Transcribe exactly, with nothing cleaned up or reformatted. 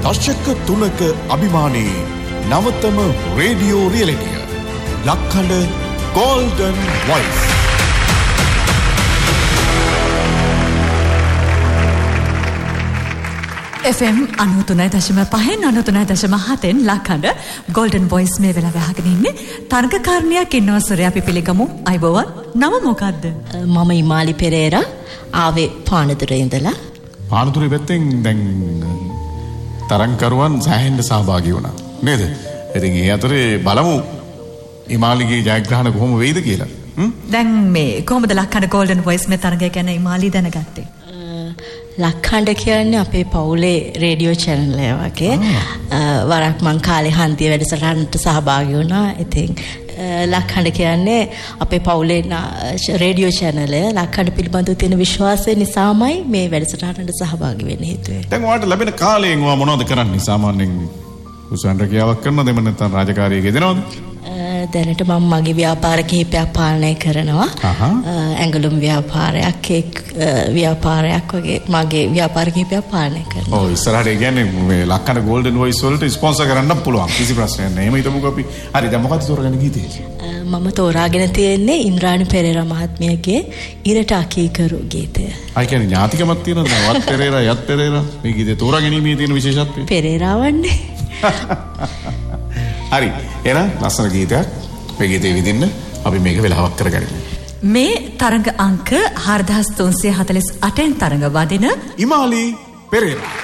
දශක තුනක අභිමානී නවතම radio රියැලිටිය ලක්හඬ Golden Voice. F M අනූතුනයි දශම පහෙන් අනූතුනයි දශම හතෙන් ලක්හඬ Golden Voice මේ වෙලාව අහගෙන ඉන්නේ. තරගකාරණයක් ඉන්නවා සොරේ අපි පිළිගමු. අයබෝවන්. නම මොකද්ද? මම ඉමාලි පෙරේරා ආවේ පානදුරේ ඉඳලා. පානදුරේ පැත්තෙන් දැන් තරංකරුවන් සෑහෙන්න සහභාගී වුණා. නේද? ඉතින් ඒ අතරේ බලමු ඉමාලිගේ ජයග්‍රහණ කොහොම වෙයිද කියලා. දැන් මේ කොහොමද ලක්හඬ Golden Voice මේ තරගය ගැන ඉමාලි දැනගත්තේ? ලක්හඬ කියන්නේ අපේ පවුලේ රේඩියෝ channel එක වගේ. වරක් මං කාලේ හන්දිය වැඩසටහනට සහභාගී වුණා. ඉතින් ලක්හඬ කියන්නේ අපේ පවුලේ රේඩියෝ channel එක. ලක්හඬ පිළිබඳව තියෙන විශ්වාසය නිසාමයි මේ වැඩසටහනට සහභාගී වෙන්න හේතුව. දැන් ඔයාලට ලැබෙන කාලයෙන් ඔයා මොනවද කරන්නේ? සාමාන්‍යයෙන් උසන් රැකියාවක් කරනවද? එහෙම නැත්නම් රාජකාරියක යෙදෙනවද? දැනට මම මගේ ව්‍යාපාර කිහිපයක් පාලනය කරනවා. ඇඟලුම් ව්‍යාපාරයක්, කේක් ව්‍යාපාරයක් වගේ මගේ ව්‍යාපාර කිහිපයක් පාලනය කරනවා. ඔව් ඉස්සරහට ඒ කියන්නේ මේ ලක්හඬ Golden Voice වලට ස්පොන්සර් කරන්න පුළුවන්. කිසි ප්‍රශ්නයක් නැහැ. එහෙම හිතමුකෝ අපි. හරි දැන් මොකක්ද තෝරගන්න ගීතේ? මම තෝරාගෙන තියෙන්නේ ඉන්ද්‍රාණි පෙරේරා මහත්මියගේ ඉරට අකීකරු ගීතය. අය කියන්නේ ඥාතිකමක් තියෙනවද? වත් පෙරේරා යත් පෙරේරා මේ ගීතේ තෝරාගැනීමේ තියෙන විශේෂත්වය. පෙරේරාවන්නේ. හරි එහෙනම් ලස්සන ගීතයක් මේ ගීතේ විදින්න අපි මේක වෙලාවක් කරගනිමු. මේ තරඟ අංක හාරදාස් තුන්සිය හතළිස් අටෙන් තරඟ වදින ඉමාලි පෙරේරා